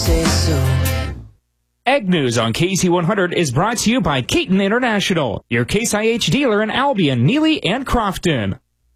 say so. Ag News on KC100 is brought to you by Keaton International, your Case IH dealer in Albion, Neely, and Crofton.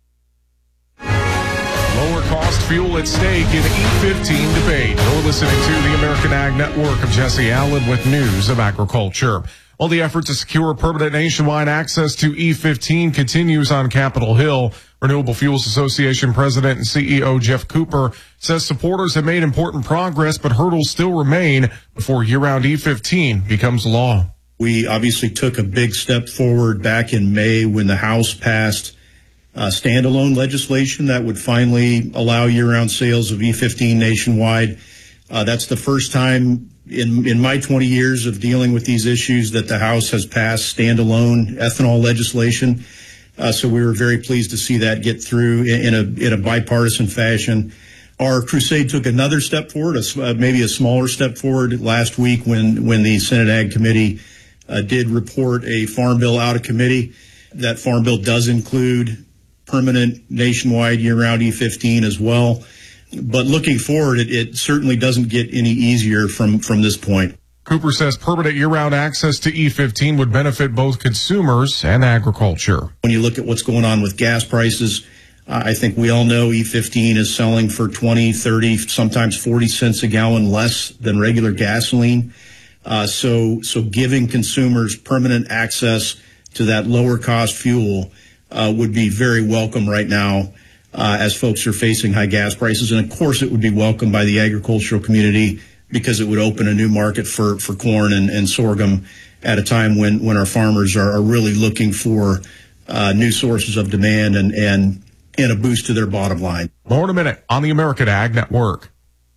Lower cost fuel at stake in E15 debate. You're listening to the American Ag Network. of Jesse Allen with news of agriculture. While the effort to secure permanent nationwide access to E15 continues on Capitol Hill, Renewable Fuels Association President and CEO Jeff Cooper says supporters have made important progress, but hurdles still remain before year-round E15 becomes law. We obviously took a big step forward back in May when the House passed standalone legislation that would finally allow year-round sales of E15 nationwide. That's the first time in my 20 years of dealing with these issues that the House has passed standalone ethanol legislation. So we were very pleased to see that get through in a bipartisan fashion. Our crusade took another step forward, maybe a smaller step forward last week when the Senate Ag Committee did report a farm bill out of committee. That farm bill does include permanent nationwide year-round E15 as well. But looking forward, it certainly doesn't get any easier from this point. Cooper says permanent year-round access to E15 would benefit both consumers and agriculture. When you look at what's going on with gas prices, I think we all know E15 is selling for 20, 30, sometimes 40 cents a gallon less than regular gasoline. So giving consumers permanent access to that lower cost fuel would be very welcome right now as folks are facing high gas prices. And of course, it would be welcomed by the agricultural community because it would open a new market for corn and sorghum at a time when our farmers are really looking for new sources of demand and a boost to their bottom line. More in a minute on the American Ag Network.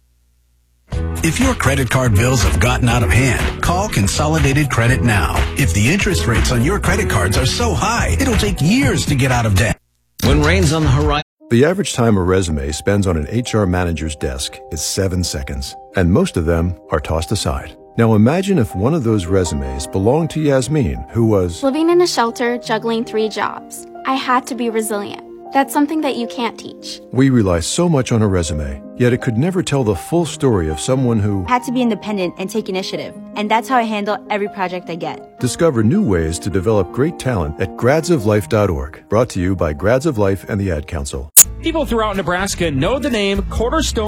If your credit card bills have gotten out of hand, call Consolidated Credit now. If the interest rates on your credit cards are so high, it'll take years to get out of debt. When rain's on the horizon. The average time a resume spends on an HR manager's desk is 7 seconds, and most of them are tossed aside. Now imagine if one of those resumes belonged to Yasmin, who was living in a shelter, juggling 3 jobs. I had to be resilient. That's something that you can't teach. We rely so much on a resume, yet it could never tell the full story of someone who had to be independent and take initiative. And that's how I handle every project I get. Discover new ways to develop great talent at gradsoflife.org. Brought to you by Grads of Life and the Ad Council. People throughout Nebraska know the name Cornerstone